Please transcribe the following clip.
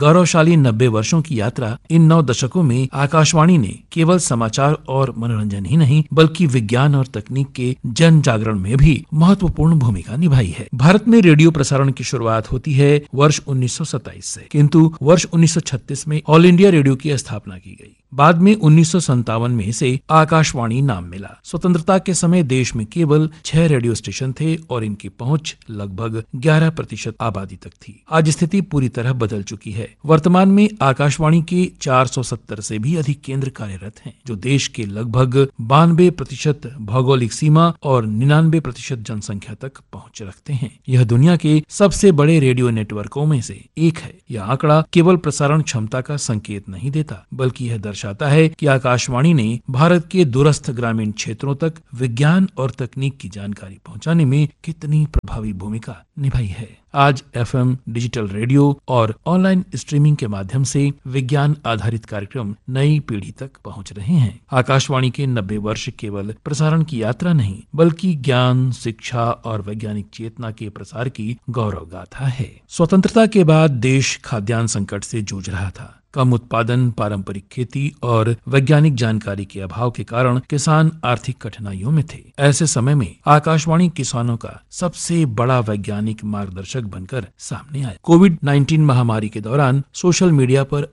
गौरवशाली 90 वर्षों की यात्रा। इन 9 दशकों में आकाशवाणी ने केवल समाचार और मनोरंजन ही नहीं बल्कि विज्ञान और तकनीक के जन जागरण में भी महत्वपूर्ण भूमिका निभाई है। भारत में रेडियो प्रसारण की शुरुआत होती है वर्ष 1927 से, किंतु वर्ष 1936 में ऑल इंडिया रेडियो की स्थापना की गई। बाद में 1957 में इसे आकाशवाणी नाम मिला। स्वतंत्रता के समय देश में केवल 6 रेडियो स्टेशन थे और इनकी पहुंच लगभग 11% आबादी तक थी। आज स्थिति पूरी तरह बदल चुकी है। वर्तमान में आकाशवाणी के 470 से भी अधिक केंद्र कार्यरत हैं, जो देश के लगभग 92% भौगोलिक सीमा और 99% जनसंख्या तक पहुंच रखते हैं। यह दुनिया के सबसे बड़े रेडियो नेटवर्कों में से एक है। यह आंकड़ा केवल प्रसारण क्षमता का संकेत नहीं देता, बल्कि यह दर्शाता है कि आकाशवाणी ने भारत के दूरस्थ ग्रामीण क्षेत्रों तक विज्ञान और तकनीक की जानकारी पहुंचाने में कितनी प्रभावी भूमिका निभाई है। आज एफएम, डिजिटल रेडियो और ऑनलाइन स्ट्रीमिंग के माध्यम से विज्ञान आधारित कार्यक्रम नई पीढ़ी तक पहुंच रहे हैं। आकाशवाणी के 90 वर्ष केवल प्रसारण की यात्रा नहीं बल्कि ज्ञान, शिक्षा और वैज्ञानिक चेतना के प्रसार की गौरव गाथा है। स्वतंत्रता के बाद देश खाद्यान्न संकट से जूझ रहा था। कम उत्पादन, पारंपरिक खेती और वैज्ञानिक जानकारी के अभाव के कारण किसान आर्थिक कठिनाइयों में थे। ऐसे समय में आकाशवाणी किसानों का सबसे बड़ा वैज्ञानिक मार्गदर्शक बनकर सामने आया। कोविड-19 महामारी के दौरान सोशल मीडिया पर